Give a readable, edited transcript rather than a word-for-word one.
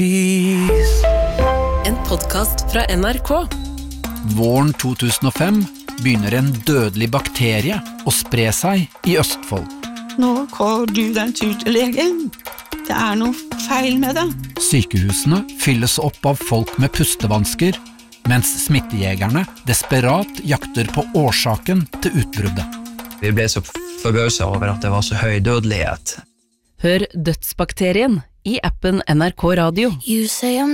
En podcast fra NRK. Våren 2005 begynner en dødelig bakterie å spre seg i Østfold. Nå går du den tur til legen. Det noe feil med det. Sykehusene fylles opp av folk med pustevansker, mens smittejegerne desperat jakter på årsaken til utbruddet. Vi ble så forbauset over at det var så høy dødelighet. Hør Dødsbakterien i appen NRK Radio. You say I'm